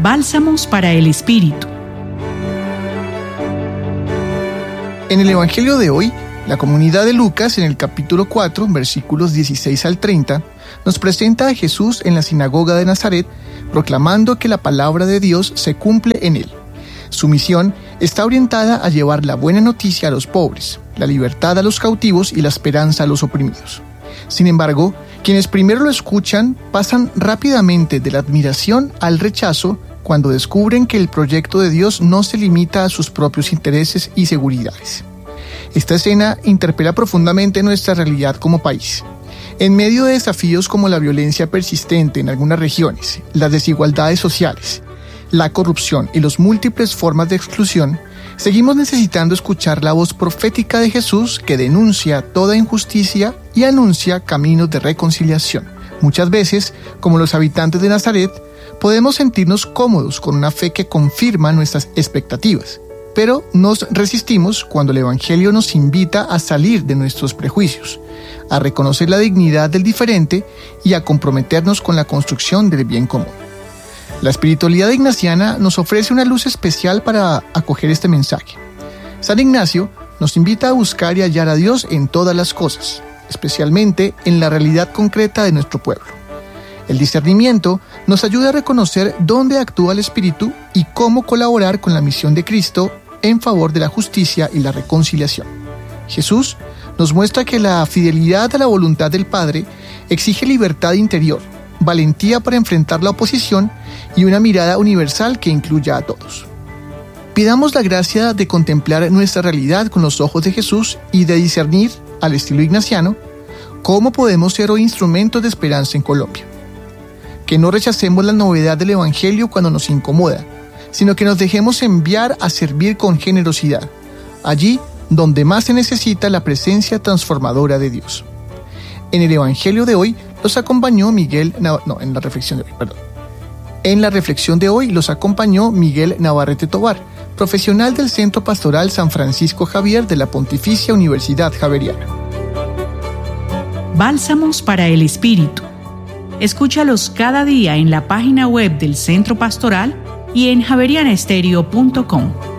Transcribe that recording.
Bálsamos para el Espíritu. En el Evangelio de hoy, la comunidad de Lucas, en el capítulo 4, versículos 16 al 30, nos presenta a Jesús en la sinagoga de Nazaret, proclamando que la palabra de Dios se cumple en él. Su misión está orientada a llevar la buena noticia a los pobres, la libertad a los cautivos y la esperanza a los oprimidos. Sin embargo, quienes primero lo escuchan pasan rápidamente de la admiración al rechazo cuando descubren que el proyecto de Dios no se limita a sus propios intereses y seguridades. Esta escena interpela profundamente nuestra realidad como país. En medio de desafíos como la violencia persistente en algunas regiones, las desigualdades sociales, la corrupción y las múltiples formas de exclusión, seguimos necesitando escuchar la voz profética de Jesús que denuncia toda injusticia y anuncia caminos de reconciliación. Muchas veces, como los habitantes de Nazaret, podemos sentirnos cómodos con una fe que confirma nuestras expectativas, pero nos resistimos cuando el Evangelio nos invita a salir de nuestros prejuicios, a reconocer la dignidad del diferente y a comprometernos con la construcción del bien común. La espiritualidad ignaciana nos ofrece una luz especial para acoger este mensaje. San Ignacio nos invita a buscar y hallar a Dios en todas las cosas, especialmente en la realidad concreta de nuestro pueblo. El discernimiento nos ayuda a reconocer dónde actúa el Espíritu y cómo colaborar con la misión de Cristo en favor de la justicia y la reconciliación. Jesús nos muestra que la fidelidad a la voluntad del Padre exige libertad interior, valentía para enfrentar la oposición y una mirada universal que incluya a todos. Pidamos la gracia de contemplar nuestra realidad con los ojos de Jesús y de discernir, al estilo ignaciano, cómo podemos ser hoy instrumentos de esperanza en Colombia. Que no rechacemos la novedad del Evangelio cuando nos incomoda, sino que nos dejemos enviar a servir con generosidad, allí donde más se necesita la presencia transformadora de Dios. En el Evangelio de hoy los acompañó en la reflexión de hoy los acompañó Miguel Navarrete Tovar, profesional del Centro Pastoral San Francisco Javier de la Pontificia Universidad Javeriana. Bálsamos para el Espíritu. Escúchalos cada día en la página web del Centro Pastoral y en javerianestereo.com.